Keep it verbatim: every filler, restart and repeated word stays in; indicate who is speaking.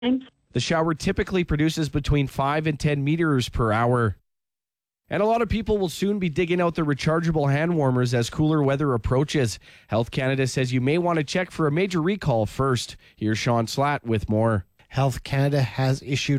Speaker 1: The shower typically produces between five and ten meters per hour. And a lot of people will soon be digging out the rechargeable hand warmers as cooler weather approaches. Health Canada says you may want to check for a major recall first. Here's Sean Slatt with more.
Speaker 2: Health Canada has issued